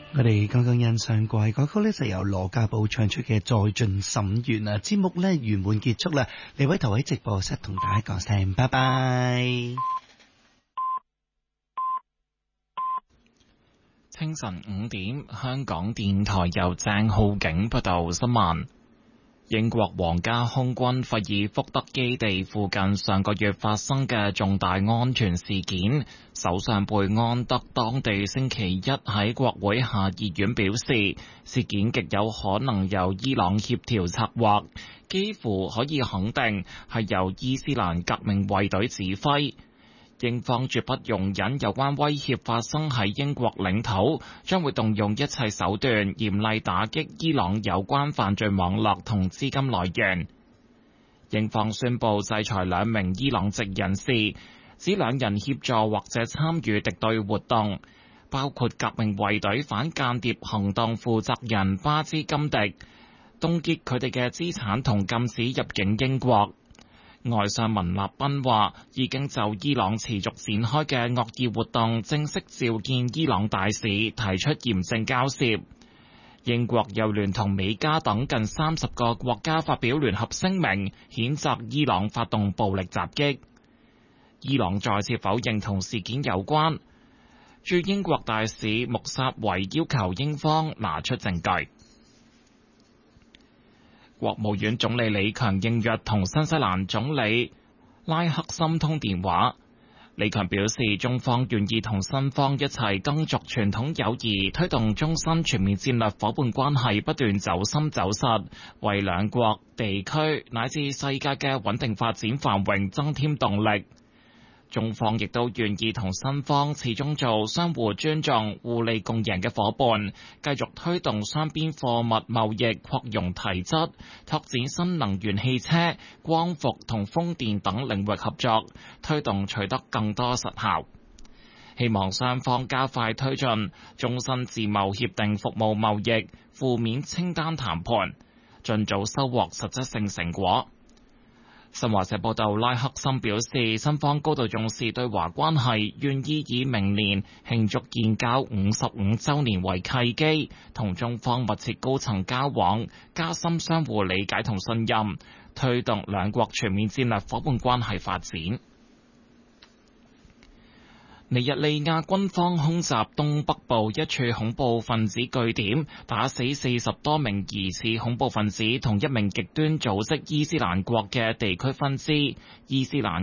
我哋剛剛欣賞過嘅歌曲呢，就由羅家寶唱出嘅《再盡心願》啊！節目呢圓滿結束啦，李偉頭喺直播室同大家講聲拜拜。 清晨5點，香港電台由鄭浩景報道新聞。英國皇家空軍費爾福德基地附近上個月發生嘅重大安全事件，首相貝安德當地星期一喺國會下議院表示，事件極有可能由伊朗協調策劃，幾乎可以肯定係由伊斯蘭革命衛隊指揮。英方絕不容忍有關威脅發生喺英國領土，將會動用一切手段嚴厲打擊伊朗有關犯罪網絡同資金來源。英方宣布制裁2名伊朗籍人士，指2人協助或者參與敵對活動，包括革命衛隊反間諜行動負責人巴茲金迪，凍結佢哋嘅資產同禁止入境英國。外相文立賓話，已經就伊朗持續展開嘅惡意活動正式召見伊朗大使，提出嚴正交涉。英國又聯同美加等近30個國家發表聯合聲明，譴責伊朗發動暴力襲擊。伊朗再次否認同事件有關，駐英國大使穆薩維要求英方拿出證據。國務院總理李強應約同新西蘭總理拉克森通電話。李強表示，中方願意同新方一齊耕耘傳統友誼，推動中新全面戰略夥伴關係不斷走深走實，為兩國地區乃至世界嘅穩定發展繁榮增添動力。中方亦都願意同新方始終做相互尊重、互利共贏嘅夥伴，繼續推動雙邊貨物貿易擴容提質，拓展新能源汽車、光伏同風電等領域合作，推動取得更多實效。希望雙方加快推進中新自貿協定服務貿易負面清單談判，盡早收穫實質性成果。新華社報道，拉克森表示，新方高度重視對華關係，願意以明年慶祝建交55週年為契機，同中方密切高層交往，加深相互理解同信任，推動兩國全面戰略夥伴關係發展。尼日利亞軍方空襲東北部一處恐怖分子據點，打死40多名疑似恐怖分子同1名極端組織伊斯蘭國嘅地區分支。伊斯蘭